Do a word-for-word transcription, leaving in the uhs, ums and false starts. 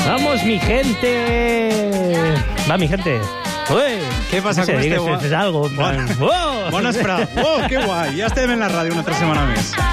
Vamos, mi gente. Va, mi gente. Ué, què passa, no sé, com digues, esteu? fes algo. Bona, Oh! bona esperada. Oh, que guai, ja estem en la ràdio una altra setmana més.